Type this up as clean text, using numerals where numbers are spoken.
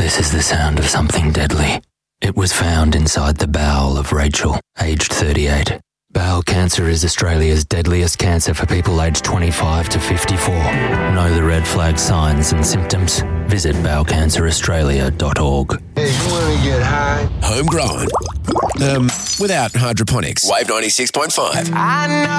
This is the sound of something deadly. It was found inside the bowel of Rachel, aged 38. Bowel cancer is Australia's deadliest cancer for people aged 25 to 54. Know the red flag signs and symptoms? Visit bowelcanceraustralia.org. Hey, you want to get high? Homegrown. Without hydroponics. Wave 96.5. I know.